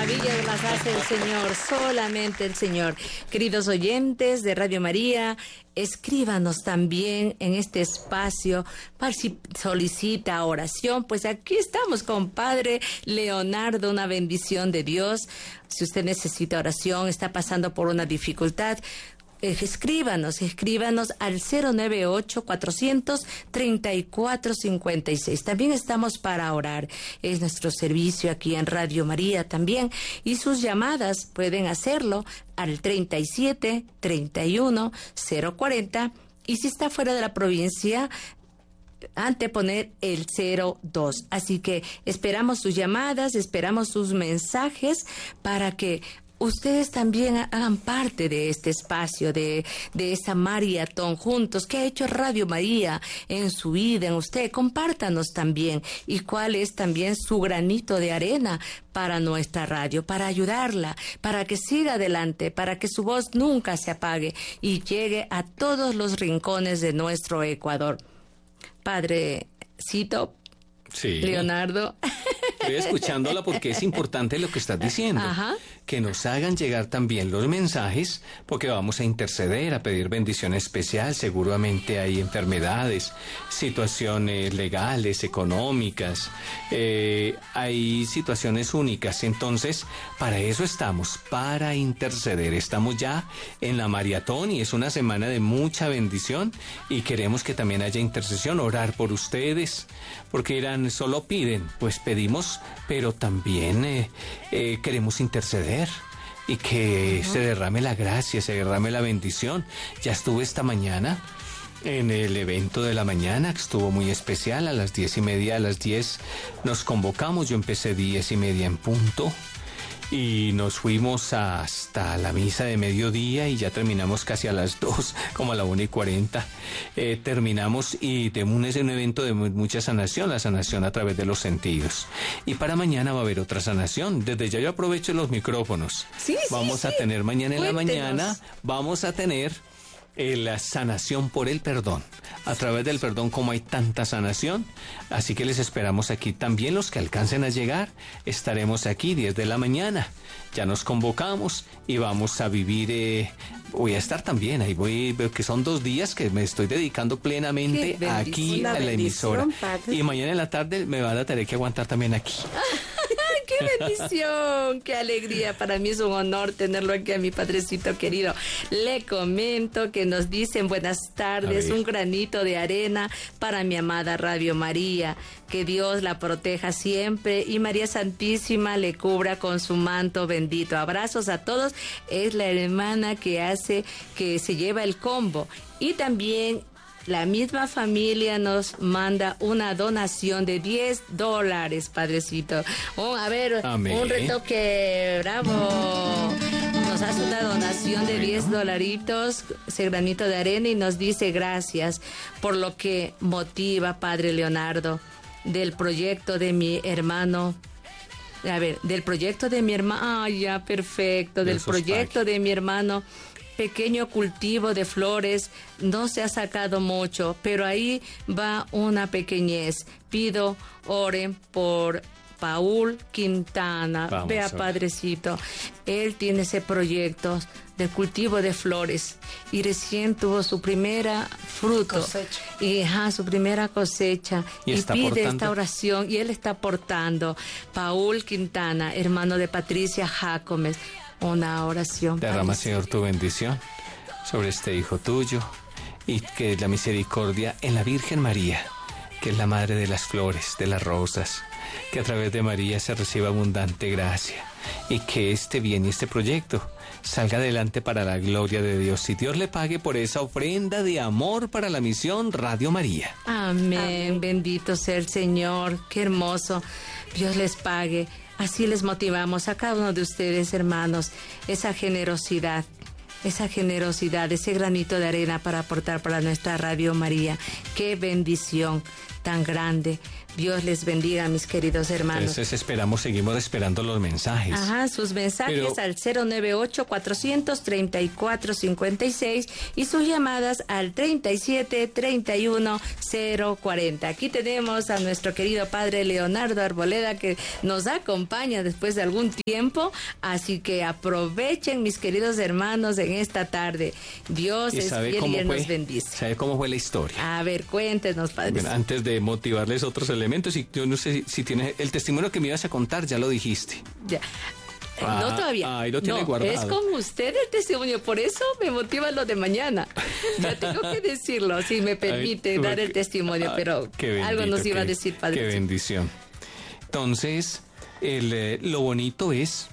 maravillas las hace el Señor, solamente el Señor. Queridos oyentes de Radio María, escríbanos también en este espacio para si solicita oración. Pues aquí estamos con Padre Leonardo, una bendición de Dios. Si usted necesita oración, está pasando por una dificultad, escríbanos al 098-434-56. También estamos para orar. Es nuestro servicio aquí en Radio María también. Y sus llamadas pueden hacerlo al 37-31-040. Y si está fuera de la provincia, anteponer el 02. Así que esperamos sus llamadas, esperamos sus mensajes para que ustedes también hagan parte de este espacio, de esta maratón juntos que ha hecho Radio María en su vida, en usted. Compártanos también y cuál es también su granito de arena para nuestra radio, para ayudarla, para que siga adelante, para que su voz nunca se apague y llegue a todos los rincones de nuestro Ecuador. Padrecito, sí. Leonardo. Estoy escuchándola porque es importante lo que estás diciendo. Ajá. Que nos hagan llegar también los mensajes, porque vamos a interceder, a pedir bendición especial. Seguramente hay enfermedades, situaciones legales, económicas, hay situaciones únicas. Entonces, para eso estamos, para interceder. Estamos ya en la maratón y es una semana de mucha bendición y queremos que también haya intercesión, orar por ustedes, porque dirán, solo piden, pues pedimos, pero también queremos interceder y que se derrame la gracia, se derrame la bendición. Ya estuve esta mañana en el evento de la mañana, que estuvo muy especial. A las 10:30, a las 10 nos convocamos, yo empecé 10:30 en punto y nos fuimos hasta la misa de mediodía y ya terminamos casi a las 2, como a la 1:40. Terminamos y es un evento de mucha sanación, la sanación a través de los sentidos. Y para mañana va a haber otra sanación. Desde ya yo aprovecho los micrófonos. Vamos a tener mañana en la mañana, vamos a tener la sanación por el perdón. A través del perdón, como hay tanta sanación, así que les esperamos aquí. También los que alcancen a llegar, estaremos aquí 10 de la mañana. Ya nos convocamos y vamos a vivir, voy a estar también, ahí veo que son 2 días que me estoy dedicando plenamente aquí a la emisora. Padre. Y mañana en la tarde me van a tener que aguantar también aquí. ¡Qué bendición! ¡Qué alegría! Para mí es un honor tenerlo aquí a mi padrecito querido. Le comento que nos dicen buenas tardes, un granito de arena para mi amada Radio María. Que Dios la proteja siempre y María Santísima le cubra con su manto bendito. Abrazos a todos. Es la hermana que se lleva el combo. Y también la misma familia nos manda una donación de $10, padrecito. Amén. Un retoque, bravo. Nos hace una donación de $10, ese granito de arena, y nos dice gracias por lo que motiva, Padre Leonardo, del proyecto de mi hermano. Del proyecto de mi hermano. Ya, perfecto. Del proyecto de mi hermano. Pequeño cultivo de flores, no se ha sacado mucho, pero ahí va una pequeñez. Pido, oren por Paul Quintana. Vea, padrecito, él tiene ese proyecto de cultivo de flores y recién tuvo su primera fruto, su primera cosecha, y pide esta oración y él está aportando. Paul Quintana, hermano de Patricia Jácomes. Una oración. Derrama, Señor, tu bendición sobre este hijo tuyo y que la misericordia en la Virgen María, que es la madre de las flores, de las rosas, que a través de María se reciba abundante gracia y que este bien y este proyecto salga adelante para la gloria de Dios. Y Dios le pague por esa ofrenda de amor para la misión Radio María. Amén. Bendito sea el Señor. Qué hermoso. Dios les pague. Así les motivamos a cada uno de ustedes, hermanos, esa generosidad, ese granito de arena para aportar para nuestra Radio María. Qué bendición tan grande Dios les bendiga, mis queridos hermanos. Entonces seguimos esperando los mensajes. Ajá, sus mensajes al 098-434-56 y sus llamadas al 37-31-040. Aquí tenemos a nuestro querido padre Leonardo Arboleda, que nos acompaña después de algún tiempo, así que aprovechen, mis queridos hermanos, en esta tarde. Dios es fiel y Él nos bendice. ¿Sabe cómo fue la historia? A ver, cuéntenos, padre. Bueno, antes de motivarles otros elementos, y yo no sé si tienes el testimonio que me ibas a contar, ya lo dijiste. Ya. No todavía. Ahí lo tiene guardado. Es con usted el testimonio, por eso me motiva lo de mañana. Ya tengo que decirlo, si me permite dar el testimonio, pero algo nos iba a decir, padre. Qué bendición. Entonces, lo bonito es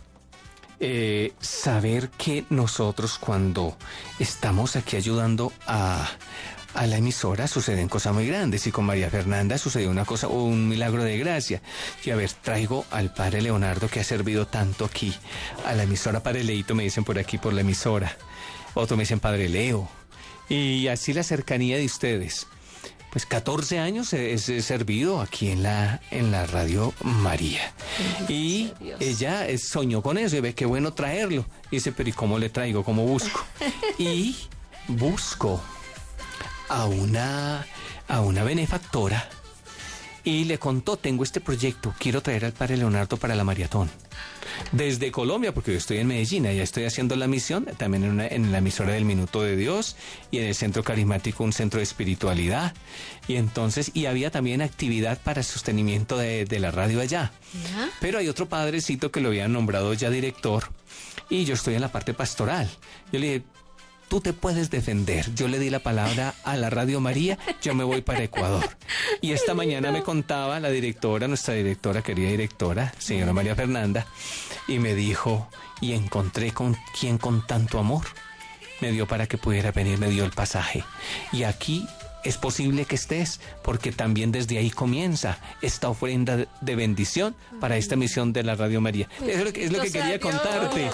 saber que nosotros, cuando estamos aquí ayudando a la emisora, suceden cosas muy grandes, y con María Fernanda sucedió una cosa, un milagro de gracia. Y a ver, traigo al padre Leonardo, que ha servido tanto aquí a la emisora. Padre Leito me dicen por aquí, por la emisora. Otro me dicen Padre Leo. Y así la cercanía de ustedes. Pues 14 años he servido aquí en la Radio María. Y ella soñó con eso y ve qué bueno traerlo. Y dice, pero ¿y cómo le traigo? ¿Cómo busco? Y busco a una benefactora y le contó, tengo este proyecto, quiero traer al padre Leonardo para la maratón. Desde Colombia, porque yo estoy en Medellín, allá estoy haciendo la misión, también en la emisora del Minuto de Dios, y en el Centro Carismático, un centro de espiritualidad. Y entonces, y había también actividad para sostenimiento de la radio allá. ¿Ya? Pero hay otro padrecito que lo habían nombrado ya director, y yo estoy en la parte pastoral. Yo le dije, tú te puedes defender. Yo le di la palabra a la Radio María, yo me voy para Ecuador. Y esta mañana me contaba la directora, nuestra directora, querida directora, señora María Fernanda, y me dijo, y encontré con quien con tanto amor me dio para que pudiera venir, me dio el pasaje. Y aquí es posible que estés, porque también desde ahí comienza esta ofrenda de bendición para esta misión de la Radio María. Es lo que quería contarte.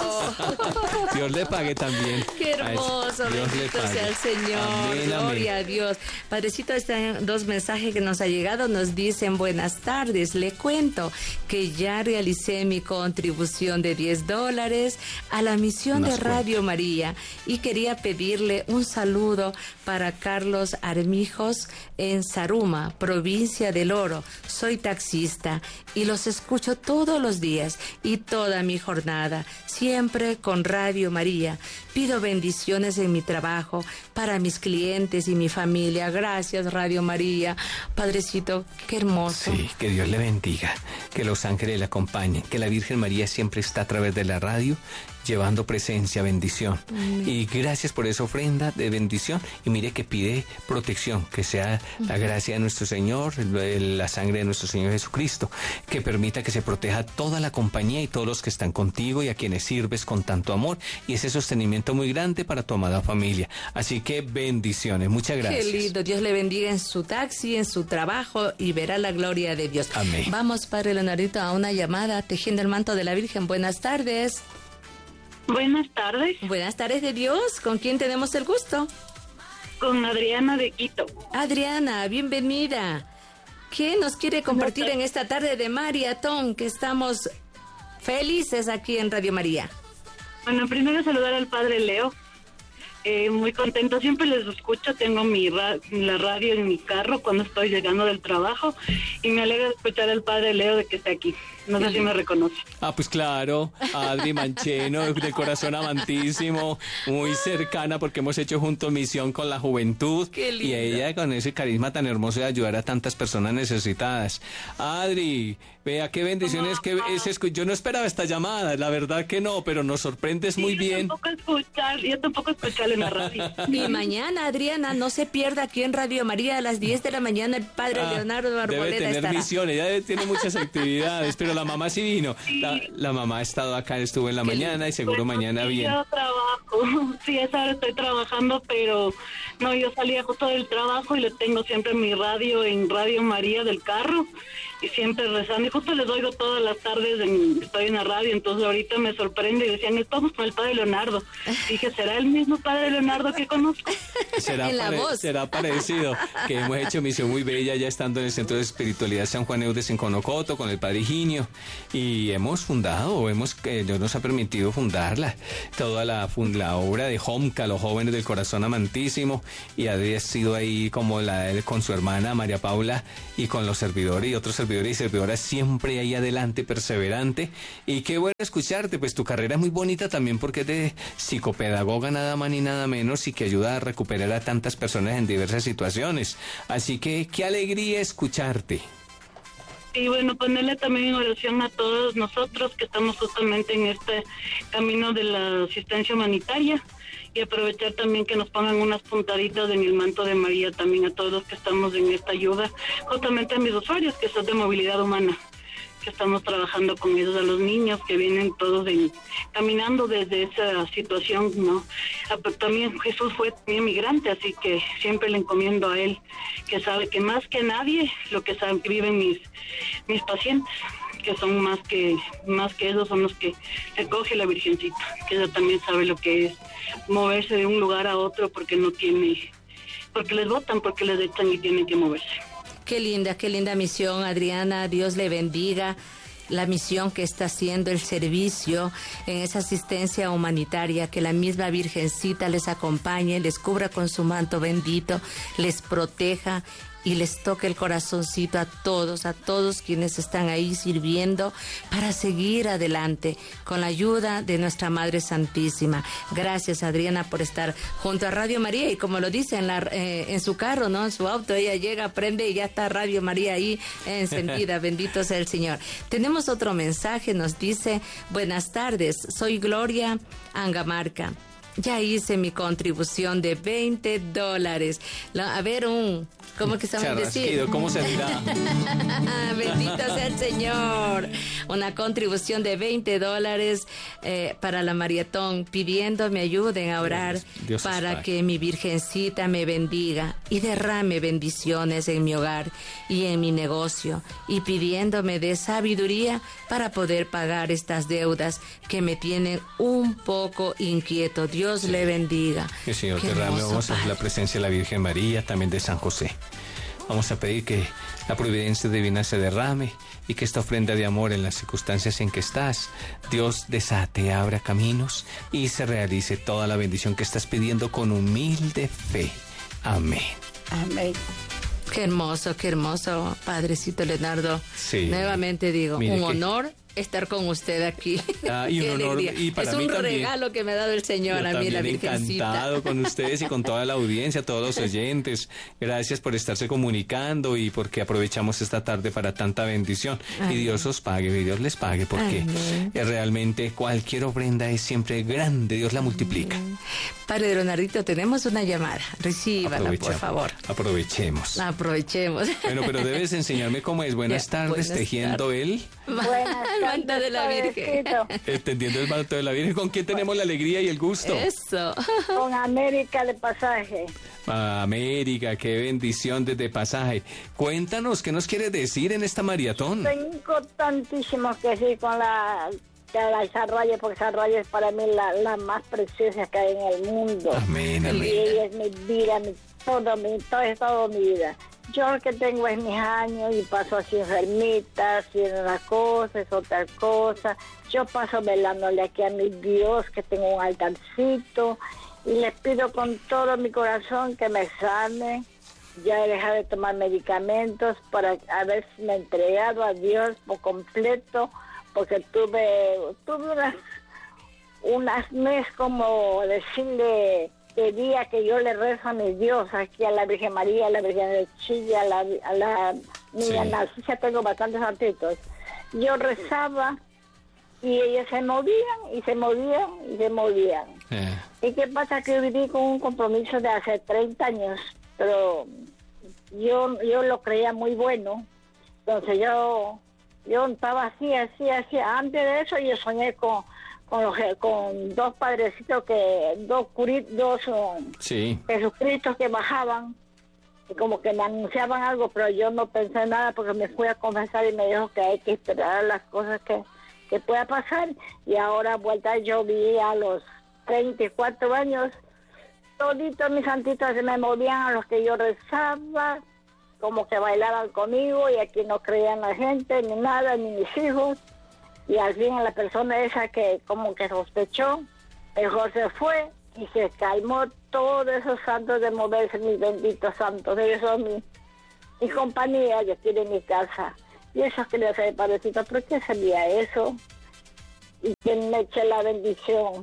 Dios le pague también. Qué hermoso, bendito sea el Señor. Amén, gloria a Dios. Padrecito, están dos mensajes que nos ha llegado. Nos dicen, buenas tardes, le cuento que ya realicé mi contribución de $10 a la misión de Radio María y quería pedirle un saludo para Carlos Armijos en Zaruma, provincia del Oro. Soy taxista y los escucho todos los días y toda mi jornada, siempre con Radio María. Pido bendiciones en mi trabajo para mis clientes y mi familia. Gracias, Radio María. Padrecito, qué hermoso. Sí, que Dios le bendiga, que los ángeles le acompañen, que la Virgen María siempre está a través de la radio llevando presencia, bendición. Y gracias por esa ofrenda de bendición. Y mire que pide protección, que sea la gracia de nuestro Señor, la sangre de nuestro Señor Jesucristo, que permita que se proteja toda la compañía y todos los que están contigo y a quienes sirves con tanto amor. Y ese sostenimiento muy grande para tu amada familia. Así que bendiciones. Muchas gracias. Qué lindo. Dios le bendiga en su taxi, en su trabajo, y verá la gloria de Dios. Amén. Vamos, Padre Leonardito, a una llamada tejiendo el manto de la Virgen. Buenas tardes. Buenas tardes. Buenas tardes de Dios. ¿Con quién tenemos el gusto? Con Adriana de Quito. Adriana, bienvenida. ¿Qué nos quiere compartir en esta tarde de maratón, que estamos felices aquí en Radio María? Bueno, primero saludar al padre Leo. Muy contento, siempre les escucho, tengo la radio en mi carro cuando estoy llegando del trabajo y me alegra escuchar al padre Leo de que esté aquí. No sé si me reconoce. Ah, pues claro, Adri Mancheno, de corazón amantísimo, muy cercana porque hemos hecho juntos misión con la juventud. Qué linda. Y ella con ese carisma tan hermoso de ayudar a tantas personas necesitadas. Adri, vea qué bendiciones que yo no esperaba esta llamada, la verdad que no, pero nos sorprendes muy bien. Yo tampoco escuchar en la radio. Y mañana, Adriana, no se pierda aquí en Radio María a las 10 de la mañana el padre Leonardo Arboleda debe tener estará. Misiones, ella tiene muchas actividades, pero la mamá sí vino. Sí. La mamá ha estado acá, estuvo en la mañana y seguro mañana viene. Yo trabajo, sí, a esa hora estoy trabajando, pero no, yo salía justo del trabajo y le tengo siempre mi radio en Radio María del carro y siempre rezando, y justo les oigo todas las tardes, estoy en la radio, entonces ahorita me sorprende, y decían, estamos con el padre Leonardo. Dije, ¿será el mismo padre Leonardo que conozco? Será, será parecido, que hemos hecho misión muy bella ya estando en el Centro de Espiritualidad San Juan Eudes en Conocoto con el padre Higinio, y hemos fundado, Dios nos ha permitido fundarla, toda la obra de Homca, los jóvenes del corazón amantísimo, y ha sido ahí como con su hermana María Paula, y con los servidores y otros servidores y servidoras siempre ahí adelante, perseverante, y qué bueno escucharte, pues tu carrera es muy bonita también porque es de psicopedagoga nada más ni nada menos, y que ayuda a recuperar a tantas personas en diversas situaciones, así que qué alegría escucharte. Y bueno, ponerle también en oración a todos nosotros que estamos justamente en este camino de la asistencia humanitaria, y aprovechar también que nos pongan unas puntaditas en el manto de María también a todos los que estamos en esta ayuda, justamente a mis usuarios que son de movilidad humana, que estamos trabajando con ellos, a los niños que vienen todos caminando desde esa situación, ¿no? También Jesús fue también migrante, así que siempre le encomiendo a él, que sabe que más que nadie lo que saben, que viven mis pacientes, que son más que esos, son los que recoge la Virgencita, que ella también sabe lo que es moverse de un lugar a otro porque les botan, porque les echan y tienen que moverse. Qué linda misión, Adriana, Dios le bendiga la misión que está haciendo, el servicio en esa asistencia humanitaria, que la misma Virgencita les acompañe, les cubra con su manto bendito, les proteja y les toque el corazoncito a todos quienes están ahí sirviendo para seguir adelante con la ayuda de nuestra Madre Santísima. Gracias, Adriana, por estar junto a Radio María, y como lo dice en su carro, ¿no? En su auto, ella llega, prende y ya está Radio María ahí encendida. Bendito sea el Señor. Tenemos otro mensaje, nos dice: buenas tardes, soy Gloria Angamarca. Ya hice mi contribución de $20. A ver, ¿cómo que se va a decir? ¿Cómo se dirá? Bendito sea el Señor. Una contribución de $20 para la maratón, pidiendo me ayuden a orar Dios para que mi Virgencita me bendiga y derrame bendiciones en mi hogar y en mi negocio, y pidiéndome de sabiduría para poder pagar estas deudas que me tienen un poco inquieto. Dios le bendiga. Que el Señor derrame, vamos a la presencia de la Virgen María, también de San José. Vamos a pedir que la providencia divina se derrame y que esta ofrenda de amor en las circunstancias en que estás, Dios desate, abra caminos y se realice toda la bendición que estás pidiendo con humilde fe. Amén. Amén. Qué hermoso, Padrecito Leonardo. Sí. Nuevamente digo, un honor estar con usted aquí. Y un honor, y para es mí un también, regalo que me ha dado el Señor a mí, la Virgencita. Encantado con ustedes y con toda la audiencia, todos los oyentes. Gracias por estarse comunicando y porque aprovechamos esta tarde para tanta bendición. Amén. Y Dios os pague, y Dios les pague, porque realmente cualquier ofrenda es siempre grande, Dios la multiplica. Padre Leonardito, tenemos una llamada. Recíbala, por favor. Aprovechemos. Bueno, pero debes enseñarme cómo es. Buenas tardes, tejiendo el manto de la Virgen. Extendiendo el manto de la Virgen. ¿Con quién tenemos la alegría y el gusto? Eso. Con América de Pasaje. América, qué bendición desde Pasaje. Cuéntanos, ¿qué nos quieres decir en esta maratón? Tengo tantísimos que decir con la Sarraya, porque Sarraya es para mí la más preciosa que hay en el mundo. Amén, amén. Y ella es mi vida, todo mi vida. Yo lo que tengo es mis años y paso así enfermita, haciendo una cosa, es otra cosa. Yo paso velándole aquí a mi Dios, que tengo un altarcito, y les pido con todo mi corazón que me sane. Ya he dejado de tomar medicamentos para haber me entregado a Dios por completo, porque tuve unas meses como decirle de día que yo le rezo a mi Dios, aquí a la Virgen María, a la Virgen de Chile, a la Niña Narcisa, tengo bastantes santitos. Yo rezaba y ellos se movían y se movían y se movían. ¿Y qué pasa? Que viví con un compromiso de hace 30 años, pero yo lo creía muy bueno. Entonces yo estaba así. Antes de eso yo soñé con dos padrecitos dos Jesucristos que bajaban y como que me anunciaban algo, pero yo no pensé nada porque me fui a confesar y me dijo que hay que esperar las cosas que pueda pasar. Y ahora vuelta yo vi a los 34 años, toditos mis santitos se me movían a los que yo rezaba, como que bailaban conmigo, y aquí no creían la gente, ni nada, ni mis hijos. Y al fin la persona esa que como que sospechó, mejor se fue y se calmó todos esos santos de moverse, mis benditos santos. Ellos son mi compañía, yo quiero mi casa. Y eso quería hacer, Padrecito, ¿por qué sería eso? Y que me eche la bendición,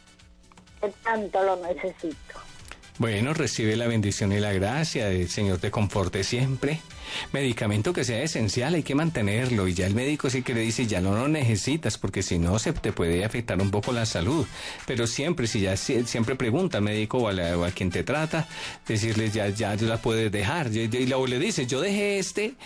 que tanto lo necesito. Bueno, recibe la bendición y la gracia, el Señor te conforte siempre. Medicamento que sea esencial, hay que mantenerlo, y ya el médico sí que le dice, ya no lo necesitas, porque si no se te puede afectar un poco la salud. Pero siempre, siempre pregunta al médico o a quien te trata, decirles ya la puedes dejar. Y luego le dices, yo dejé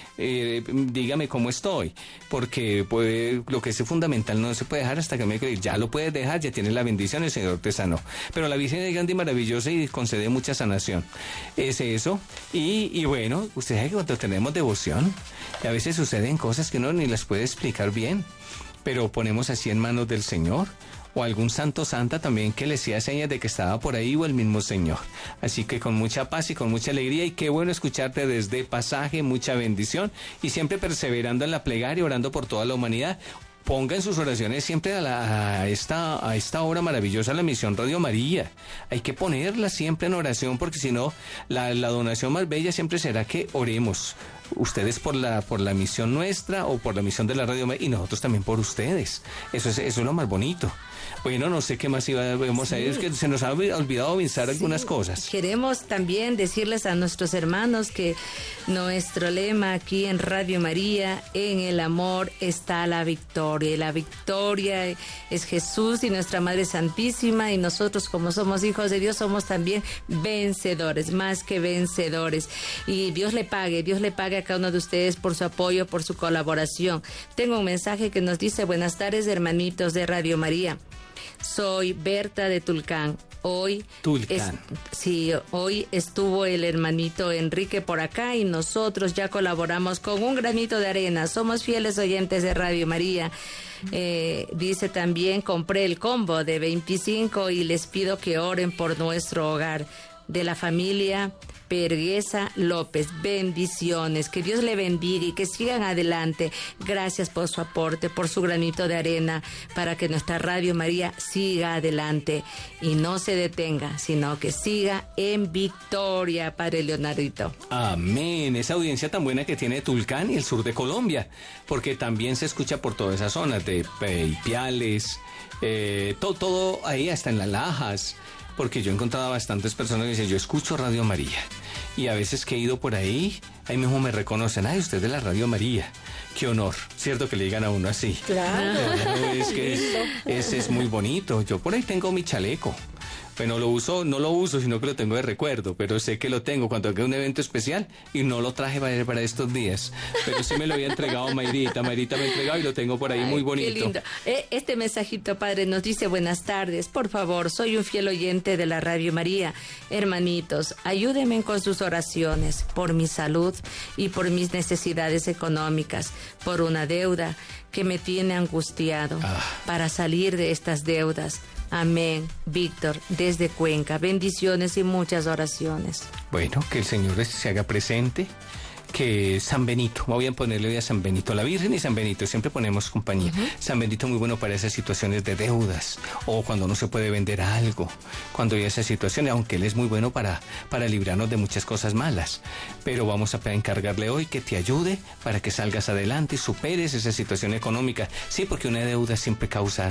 dígame cómo estoy, porque lo que es fundamental no se puede dejar hasta que el médico dice, ya lo puedes dejar, ya tienes la bendición, el Señor te sanó. Pero la Virgen es grande y maravillosa y concede mucha sanación. Es eso, y bueno, usted sabe que cuando tenemos devoción, y a veces suceden cosas que uno ni las puede explicar bien, pero ponemos así en manos del Señor, o algún santo santa también que le hacía señas de que estaba por ahí, o el mismo Señor. Así que con mucha paz y con mucha alegría, y qué bueno escucharte desde Pasaje, mucha bendición, y siempre perseverando en la plegaria, orando por toda la humanidad. Pongan sus oraciones siempre a esta hora maravillosa, la misión Radio María. Hay que ponerla siempre en oración, porque si no, la donación más bella siempre será que oremos. Ustedes por la misión nuestra, o por la misión de la Radio María, y nosotros también por ustedes. Eso es lo más bonito. Bueno, no sé qué más íbamos a ir, es que se nos ha olvidado avisar algunas cosas. Queremos también decirles a nuestros hermanos que nuestro lema aquí en Radio María, en el amor está la victoria. Y la victoria es Jesús y nuestra Madre Santísima, y nosotros, como somos hijos de Dios, somos también vencedores, más que vencedores. Y Dios le pague a cada uno de ustedes por su apoyo, por su colaboración. Tengo un mensaje que nos dice: buenas tardes, hermanitos de Radio María. Soy Berta de Tulcán. Hoy estuvo el hermanito Enrique por acá, y nosotros ya colaboramos con un granito de arena. Somos fieles oyentes de Radio María. Dice también, compré el combo de 25 y les pido que oren por nuestro hogar. De la familia Perguesa López, bendiciones, que Dios le bendiga y que sigan adelante. Gracias por su aporte, por su granito de arena, para que nuestra Radio María siga adelante y no se detenga, sino que siga en victoria, Padre Leonardito. Amén, esa audiencia tan buena que tiene Tulcán y el sur de Colombia, porque también se escucha por todas esas zonas de Ipiales, todo ahí, hasta en las Lajas. Porque yo he encontrado a bastantes personas que dicen, yo escucho Radio María. Y a veces que he ido por ahí mismo me reconocen, ay, usted es de la Radio María. Qué honor, ¿cierto que le digan a uno así? Claro. Es que ese es muy bonito. Yo por ahí tengo mi chaleco. Pues no lo uso, sino que lo tengo de recuerdo, pero sé que lo tengo cuando haga un evento especial, y no lo traje para estos días. Pero sí me lo había entregado Mayrita me ha entregado y lo tengo por ahí. Ay, muy bonito. Qué lindo. Este mensajito, Padre, nos dice: buenas tardes, por favor, soy un fiel oyente de la Radio María. Hermanitos, ayúdenme con sus oraciones por mi salud y por mis necesidades económicas, por una deuda que me tiene angustiado, para salir de estas deudas. Amén. Víctor, desde Cuenca. Bendiciones y muchas oraciones. Bueno, que el Señor se haga presente. Que San Benito, voy a ponerle hoy a San Benito, la Virgen y San Benito, siempre ponemos compañía. San Benito muy bueno para esas situaciones de deudas, o cuando no se puede vender algo, cuando hay esas situaciones, aunque él es muy bueno para librarnos de muchas cosas malas. Pero vamos a encargarle hoy que te ayude para que salgas adelante y superes esa situación económica. Sí, porque una deuda siempre causa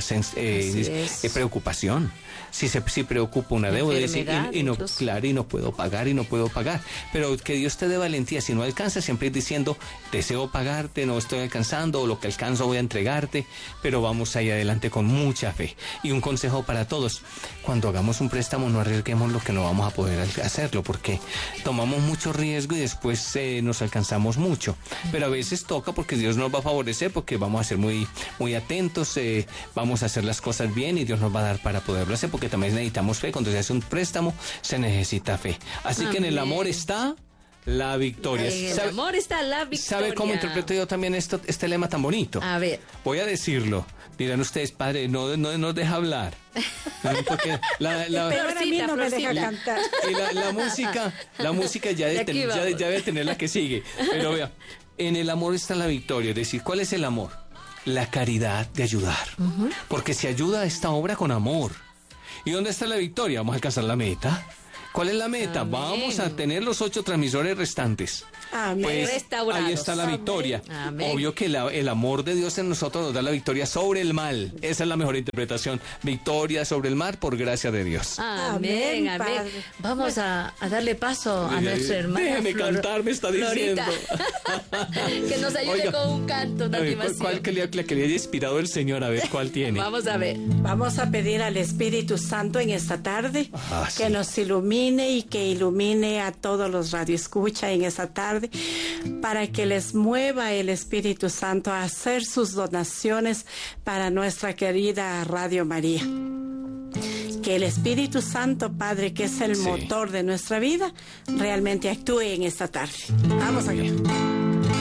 preocupación. Si preocupa una deuda y no puedo pagar, pero que Dios te dé valentía. Si no alcanza, siempre ir diciendo, deseo pagarte, no estoy alcanzando, o lo que alcanzo voy a entregarte, pero vamos ahí adelante con mucha fe. Y un consejo para todos: cuando hagamos un préstamo, no arriesguemos lo que no vamos a poder hacerlo, porque tomamos mucho riesgo y después nos alcanzamos mucho. Pero a veces toca, porque Dios nos va a favorecer, porque vamos a ser muy, muy atentos, vamos a hacer las cosas bien, y Dios nos va a dar para poderlo hacer, porque también necesitamos fe. Cuando se hace un préstamo, se necesita fe. Así que en el amor está la victoria. En el amor está la victoria. ¿Sabe cómo interpreto yo también este lema tan bonito? A ver. Voy a decirlo. Dirán ustedes, padre, no nos deja hablar. Porque Pero a mí no me deja cantar. Y la música ya debe tener la que sigue. Pero vea, en el amor está la victoria. Es decir, ¿cuál es el amor? La caridad de ayudar. Porque se ayuda a esta obra con amor. ¿Y dónde está la victoria? Vamos a alcanzar la meta. ¿Cuál es la meta? Amén. Vamos a tener los 8 transmisores restantes. Amén. Pues Restaurados. ahí está la victoria. Amén. Obvio que el amor de Dios en nosotros nos da la victoria sobre el mal. Esa es la mejor interpretación. Victoria sobre el mal por gracia de Dios. Amén, amén. Padre. Vamos a darle paso a nuestra hermana. Déjeme cantar, me está diciendo. Que nos ayude. Oiga, con un canto, una a ver, animación. ¿cuál que le haya inspirado el Señor? A ver, ¿cuál tiene? Vamos a ver. Vamos a pedir al Espíritu Santo en esta tarde Sí. que nos ilumine y que ilumine a todos los radioescucha en esta tarde para que les mueva el Espíritu Santo a hacer sus donaciones para nuestra querida Radio María. Que el Espíritu Santo, Padre, que es el Sí. motor de nuestra vida, realmente actúe en esta tarde. Vamos allá.